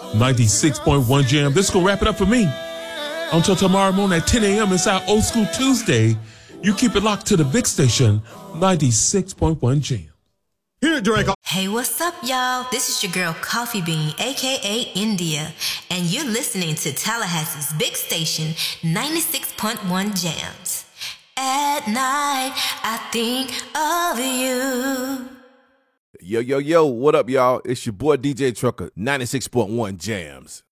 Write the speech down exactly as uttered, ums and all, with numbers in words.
ninety-six point one Jam. This is going to wrap it up for me. Until tomorrow morning at ten a.m. inside Old School Tuesday. You keep it locked to the big station, ninety-six point one Jam. Here, Drake. Hey, what's up, y'all? This is your girl, Coffee Bean, a k a. India, and you're listening to Tallahassee's big station, ninety-six point one Jams. At night, I think of you. Yo, yo, yo, what up, y'all? It's your boy, D J Trucker, ninety-six point one Jams.